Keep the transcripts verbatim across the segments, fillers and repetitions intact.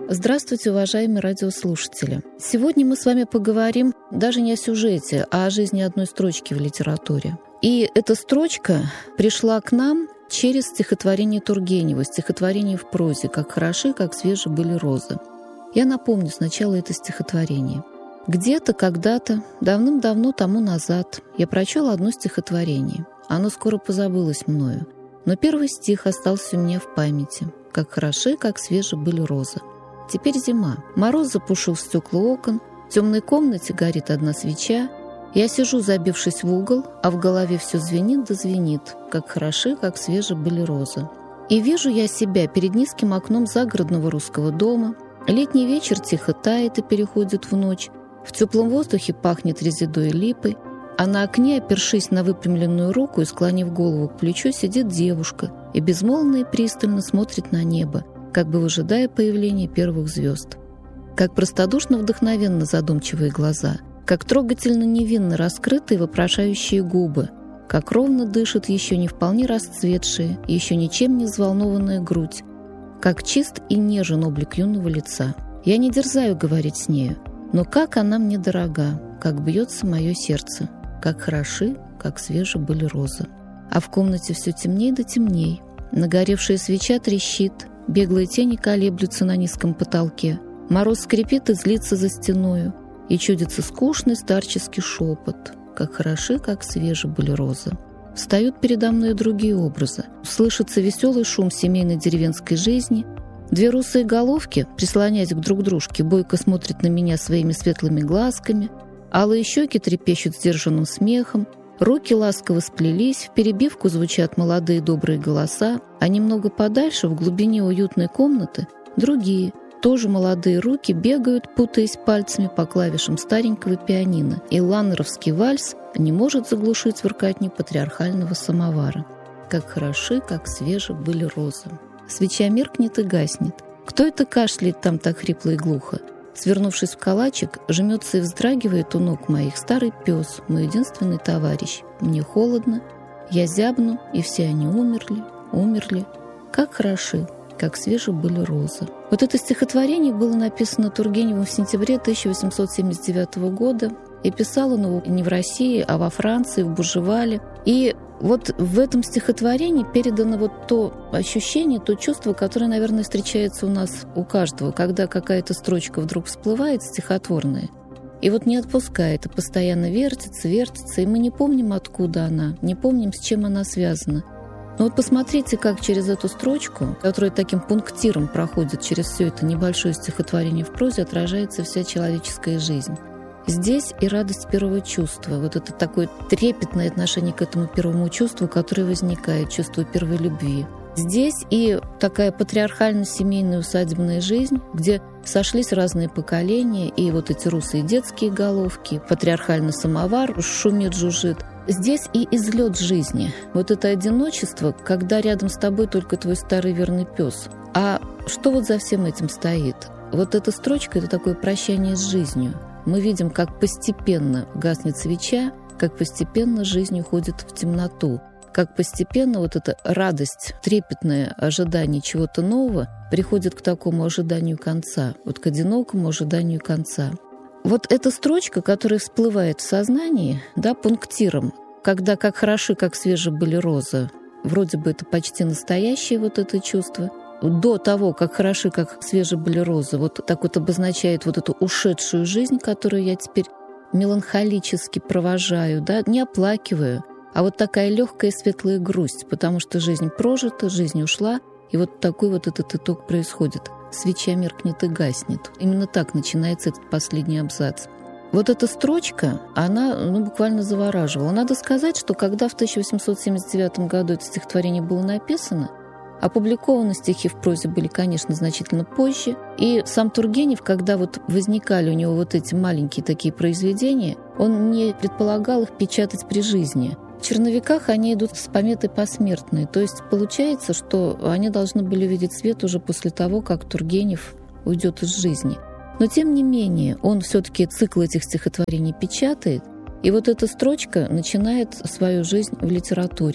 Здравствуйте, уважаемые радиослушатели. Сегодня мы с вами поговорим даже не о сюжете, а о жизни одной строчки в литературе. И эта строчка пришла к нам через стихотворение Тургенева, стихотворение в прозе «Как хороши, как свежи были розы». Я напомню сначала это стихотворение. Где-то, когда-то, давным-давно тому назад я прочел одно стихотворение. Оно скоро позабылось мною. Но первый стих остался у меня в памяти. «Как хороши, как свежи были розы». Теперь зима. Мороз запушил стекла окон, в темной комнате горит одна свеча. Я сижу, забившись в угол, а в голове все звенит да звенит, как хороши, как свежи были розы. И вижу я себя перед низким окном загородного русского дома. Летний вечер тихо тает и переходит в ночь. В теплом воздухе пахнет резидой и липой, а на окне, опершись на выпрямленную руку и склонив голову к плечу, сидит девушка и безмолвно и пристально смотрит на небо, как бы выжидая появления первых звезд. Как простодушно вдохновенно задумчивые глаза, как трогательно невинно раскрытые вопрошающие губы, как ровно дышит еще не вполне расцветшая, еще ничем не взволнованная грудь, как чист и нежен облик юного лица. Я не дерзаю говорить с нею, но как она мне дорога, как бьется мое сердце, как хороши, как свежи были розы. А в комнате все темней да темней, нагоревшая свеча трещит, беглые тени колеблются на низком потолке. Мороз скрипит и злится за стеною, и чудится скучный старческий шепот. Как хороши, как свежи были розы. Встают передо мной другие образы. Слышится веселый шум семейной деревенской жизни. Две русые головки, прислоняясь к друг дружке, бойко смотрят на меня своими светлыми глазками. Алые щеки трепещут сдержанным смехом. Руки ласково сплелись, в перебивку звучат молодые добрые голоса, а немного подальше, в глубине уютной комнаты, другие, тоже молодые руки бегают, путаясь пальцами по клавишам старенького пианино, и ланнеровский вальс не может заглушить сверканье патриархального самовара. Как хороши, как свежи были розы. Свеча меркнет и гаснет. Кто это кашляет там так хрипло и глухо? Свернувшись в калачик, жмется и вздрагивает у ног моих старый пес, мой единственный товарищ. Мне холодно, я зябну, и все они умерли, умерли. Как хороши, как свежи были розы. Вот это стихотворение было написано Тургеневым в сентябре тысяча восемьсот семьдесят девятого года, и писал он его не в России, а во Франции, в Буржевале. И вот в этом стихотворении передано вот то ощущение, то чувство, которое, наверное, встречается у нас у каждого, когда какая-то строчка вдруг всплывает стихотворная, и вот не отпускает, и постоянно вертится, вертится, и мы не помним, откуда она, не помним, с чем она связана. Но вот посмотрите, как через эту строчку, которая таким пунктиром проходит через все это небольшое стихотворение в прозе, отражается вся человеческая жизнь. Здесь и радость первого чувства, вот это такое трепетное отношение к этому первому чувству, которое возникает, чувство первой любви. Здесь и такая патриархально-семейная усадебная жизнь, где сошлись разные поколения, и вот эти русые детские головки, патриархальный самовар шумит, жужжит. Здесь и излет жизни. Вот это одиночество, когда рядом с тобой только твой старый верный пес. А что вот за всем этим стоит? Вот эта строчка – это такое прощание с жизнью. Мы видим, как постепенно гаснет свеча, как постепенно жизнь уходит в темноту, как постепенно вот эта радость, трепетное ожидание чего-то нового приходит к такому ожиданию конца, вот к одинокому ожиданию конца. Вот эта строчка, которая всплывает в сознании, да, пунктиром, когда как хороши, как свежи были розы, вроде бы это почти настоящее вот это чувство, до того, как хороши, как свежи были розы, вот так вот обозначает вот эту ушедшую жизнь, которую я теперь меланхолически провожаю, да, не оплакиваю, а вот такая легкая светлая грусть, потому что жизнь прожита, жизнь ушла, и вот такой вот этот итог происходит. Свеча меркнет и гаснет. Именно так начинается этот последний абзац. Вот эта строчка, она ну, буквально завораживала. Надо сказать, что когда в тысяча восемьсот семьдесят девятом году это стихотворение было написано, опубликованы стихи в прозе были, конечно, значительно позже. И сам Тургенев, когда вот возникали у него вот эти маленькие такие произведения, он не предполагал их печатать при жизни. В черновиках они идут с пометой посмертной. То есть получается, что они должны были видеть свет уже после того, как Тургенев уйдет из жизни. Но тем не менее, он все-таки цикл этих стихотворений печатает, и вот эта строчка начинает свою жизнь в литературе.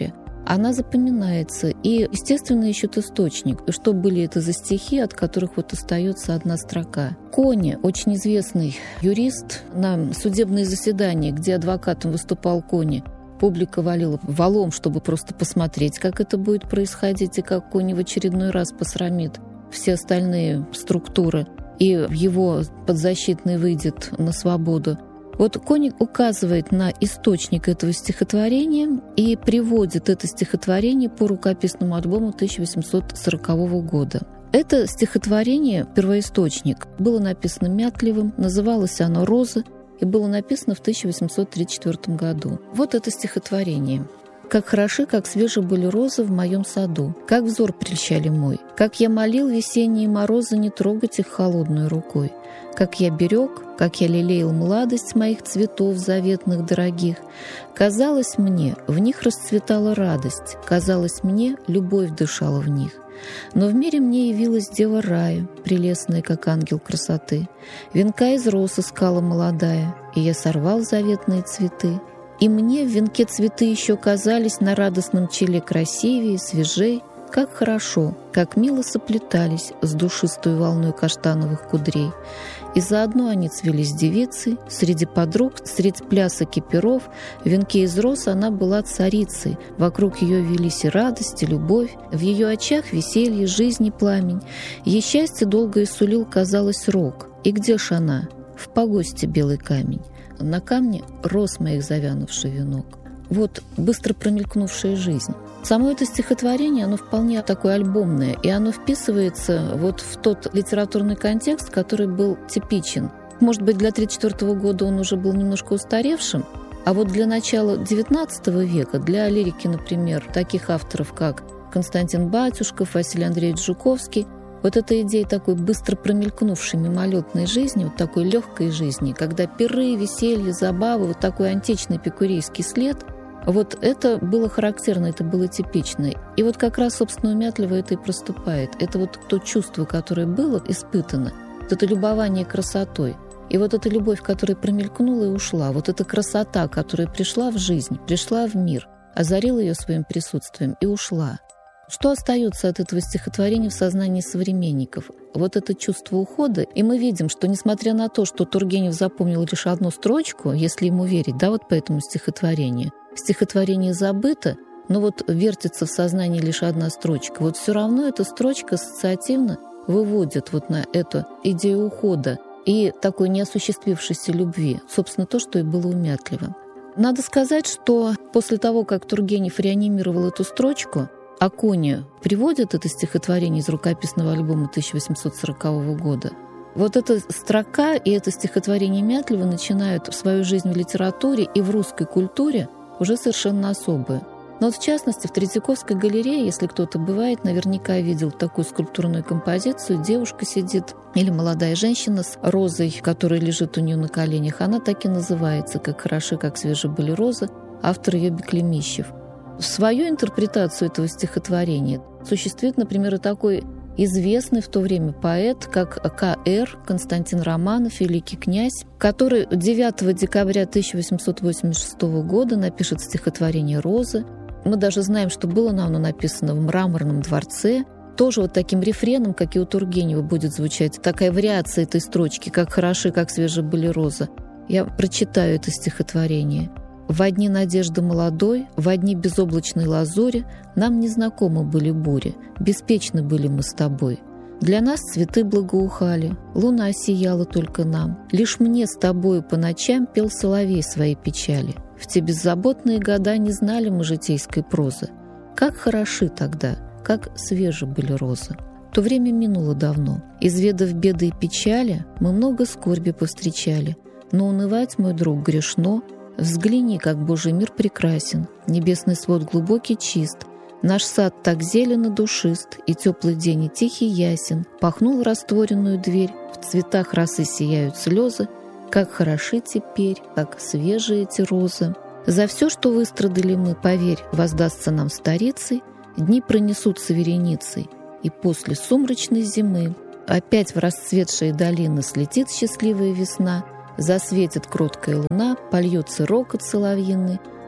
она запоминается. И, естественно, ищут источник. И что были это за стихи, от которых вот остается одна строка. Кони, очень известный юрист, на судебные заседания, где адвокатом выступал Кони, публика валила валом, чтобы просто посмотреть, как это будет происходить, и как Кони в очередной раз посрамит все остальные структуры, и его подзащитный выйдет на свободу. Вот Кони указывает на источник этого стихотворения и приводит это стихотворение по рукописному альбому тысяча восемьсот сорокового года. Это стихотворение, первоисточник, было написано Мятлевым, называлось оно «Роза», и было написано в тысяча восемьсот тридцать четвёртом году. Вот это стихотворение. «Как хороши, как свежи были розы в моем саду, как взор прельщали мой, как я молил весенние морозы не трогать их холодной рукой, как я берег, как я лелеял младость моих цветов заветных дорогих. Казалось мне, в них расцветала радость, казалось мне, любовь дышала в них. Но в мире мне явилась дева рая, прелестная, как ангел красоты. Венка из роз искала молодая, и я сорвал заветные цветы. И мне в венке цветы еще казались на радостном челе красивее, свежей. Как хорошо, как мило соплетались с душистой волной каштановых кудрей. И заодно они цвели с девицей, среди подруг, среди плясок и перов, в венке из роз она была царицей, вокруг ее велись и радость, и любовь, в ее очах веселье, жизнь и пламень. Ей счастье долго и сулил, казалось, рок. И где ж она? В погосте белый камень. На камне рос моих завянувший венок. Вот быстро промелькнувшая жизнь. Само это стихотворение, оно вполне такое альбомное, и оно вписывается вот в тот литературный контекст, который был типичен. Может быть, для тридцать четвёртого года он уже был немножко устаревшим, а вот для начала девятнадцатого века, для лирики, например, таких авторов, как Константин Батюшков, Василий Андреевич Жуковский, вот эта идея такой быстро промелькнувшей мимолетной жизни, вот такой легкой жизни, когда пиры, веселье, забавы, вот такой античный эпикурейский след, вот это было характерно, это было типично. И вот как раз, собственно, у Мятлева это и проступает. Это вот то чувство, которое было испытано, вот это любование красотой. И вот эта любовь, которая промелькнула и ушла, вот эта красота, которая пришла в жизнь, пришла в мир, озарила ее своим присутствием и ушла. Что остается от этого стихотворения в сознании современников? Вот это чувство ухода. И мы видим, что несмотря на то, что Тургенев запомнил лишь одну строчку, если ему верить, да, вот по этому стихотворению, стихотворение забыто, но вот вертится в сознании лишь одна строчка. Вот все равно эта строчка ассоциативно выводит вот на эту идею ухода и такой неосуществившейся любви. Собственно, то, что и было у Мятлева. Надо сказать, что после того, как Тургенев реанимировал эту строчку, а Кони приводит это стихотворение из рукописного альбома тысяча восемьсот сорокового года, вот эта строка и это стихотворение Мятлева начинают свою жизнь в литературе и в русской культуре уже совершенно особые. Но вот в частности в Третьяковской галерее, если кто-то бывает, наверняка видел такую скульптурную композицию. Девушка сидит или молодая женщина с розой, которая лежит у нее на коленях. Она так и называется, как хороши, как свежи были розы. Автор ее Беклемищев. В свою интерпретацию этого стихотворения существует, например, и такой известный в то время поэт, как К Р Константин Романов, великий князь, который девятого декабря тысяча восемьсот восемьдесят шестого года напишет стихотворение «Розы». Мы даже знаем, что было оно написано в Мраморном дворце. Тоже вот таким рефреном, как и у Тургенева, будет звучать такая вариация этой строчки «Как хороши, как свежи были розы». Я прочитаю это стихотворение. «В одни надежды молодой, в одни безоблачной лазури нам незнакомы были бури, беспечны были мы с тобой. Для нас цветы благоухали, луна сияла только нам. Лишь мне с тобою по ночам пел соловей свои печали. В те беззаботные года не знали мы житейской прозы. Как хороши тогда, как свежи были розы. То время минуло давно. Изведав беды и печали, мы много скорби повстречали. Но унывать, мой друг, грешно. Взгляни, как Божий мир прекрасен, небесный свод глубокий чист, наш сад так зелен и душист, и теплый день и тихий ясен, пахнул в растворенную дверь, в цветах росы сияют слезы, как хороши теперь, как свежие эти розы. За все, что выстрадали мы, поверь, воздастся нам старицей, дни пронесутся вереницей, и после сумрачной зимы опять в расцветшие долины слетит счастливая весна. Засветит кроткая луна, польется рокот соловьиный,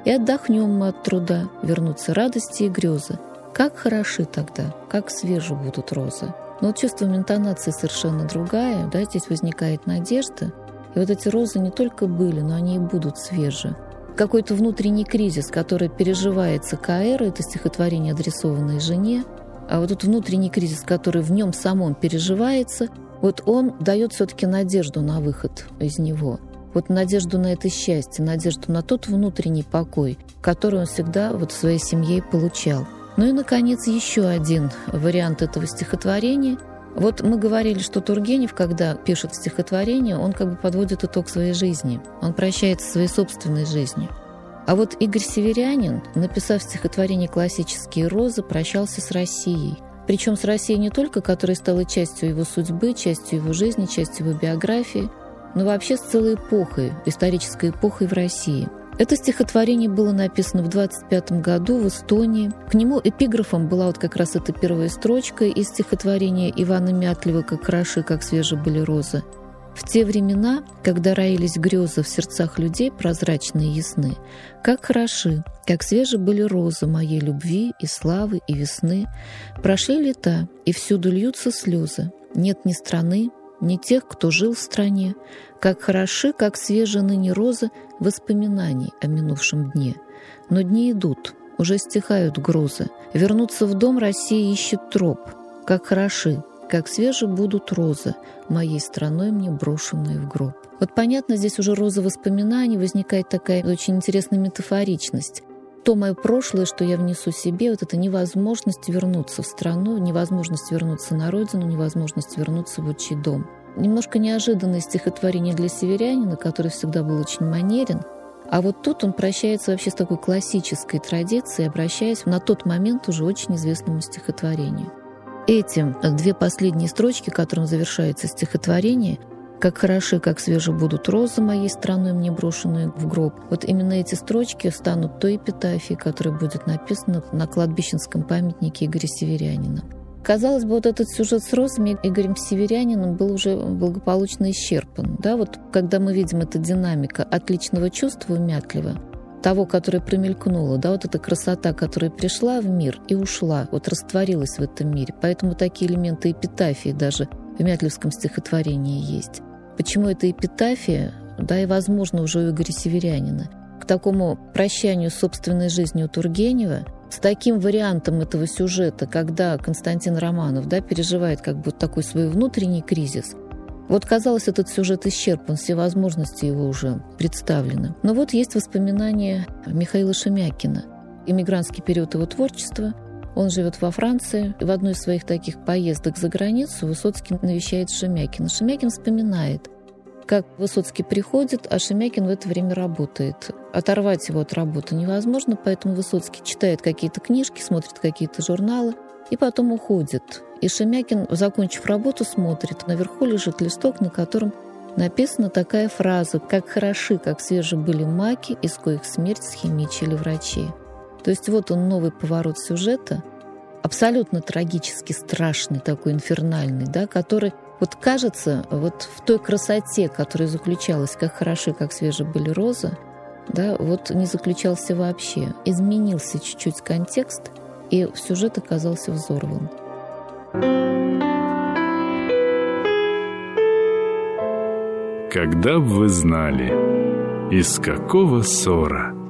И отдохнем мы от труда, вернутся радости и грезы. Как хороши тогда, как свежи будут розы. Но вот чувствуем, интонация совершенно другая, да, здесь возникает надежда. И вот эти розы не только были, но они и будут свежи. Какой-то внутренний кризис, который переживается Каэро, это стихотворение, адресованное жене, а вот этот внутренний кризис, который в нем самом переживается, вот он дает все-таки надежду на выход из него. Вот надежду на это счастье, надежду на тот внутренний покой, который он всегда вот в своей семье получал. Ну и, наконец, еще один вариант этого стихотворения. Вот мы говорили, что Тургенев, когда пишет стихотворение, он как бы подводит итог своей жизни. Он прощается со своей собственной жизнью. А вот Игорь Северянин, написав стихотворение «Классические розы», прощался с Россией. Причем с Россией не только, которая стала частью его судьбы, частью его жизни, частью его биографии, но вообще с целой эпохой, исторической эпохой в России. Это стихотворение было написано в двадцать пятом году в Эстонии. К нему эпиграфом была вот как раз эта первая строчка из стихотворения Ивана Мятлева «Как хороши, как свежи были розы». В те времена, когда роились грезы в сердцах людей прозрачные и ясны, как хороши, как свежи были розы моей любви и славы и весны. Прошли лета, и всюду льются слезы. Нет ни страны, ни тех, кто жил в стране. Как хороши, как свежи ныне розы воспоминаний о минувшем дне. Но дни идут, уже стихают грозы. Вернуться в дом Россия ищет троп. Как хороши, как свежи будут розы, моей страной мне брошенные в гроб. Вот понятно, здесь уже роза воспоминаний, возникает такая очень интересная метафоричность. То мое прошлое, что я внесу себе, вот это невозможность вернуться в страну, невозможность вернуться на родину, невозможность вернуться в отчий дом. Немножко неожиданное стихотворение для северянина, который всегда был очень манерен. А вот тут он прощается вообще с такой классической традицией, обращаясь на тот момент уже очень известному стихотворению. Этим две последние строчки, которым завершается стихотворение, «Как хороши, как свежи будут розы моей страной, мне брошенные в гроб». Вот именно эти строчки станут той эпитафией, которая будет написана на кладбищенском памятнике Игоря Северянина. Казалось бы, вот этот сюжет с розами Игорем Северяниным был уже благополучно исчерпан. Да? Вот когда мы видим эту динамику от личного чувства Мятлева, того, которое промелькнуло, да, вот эта красота, которая пришла в мир и ушла, вот растворилась в этом мире. Поэтому такие элементы эпитафии даже в мятлевском стихотворении есть. Почему это эпитафия, да, и, возможно, уже у Игоря Северянина. К такому прощанию с собственной жизнью Тургенева, с таким вариантом этого сюжета, когда Константин Романов, да, переживает как бы такой свой внутренний кризис. Вот, казалось, этот сюжет исчерпан, все возможности его уже представлены. Но вот есть воспоминания Михаила Шемякина. Эмигрантский период его творчества. Он живет во Франции. И в одной из своих таких поездок за границу Высоцкий навещает Шемякина. Шемякин вспоминает, как Высоцкий приходит, а Шемякин в это время работает. Оторвать его от работы невозможно, поэтому Высоцкий читает какие-то книжки, смотрит какие-то журналы и потом уходит. И Шемякин, закончив работу, смотрит. Наверху лежит листок, на котором написана такая фраза: «Как хороши, как свежи были маки, из коих смерть схимичили врачи». То есть вот он, новый поворот сюжета, абсолютно трагически страшный, такой инфернальный, да, который вот кажется, вот в той красоте, которая заключалась, как хороши, как свежи были розы, да, вот не заключался вообще. Изменился чуть-чуть контекст, и сюжет оказался взорван. Когда б вы знали, из какого ссора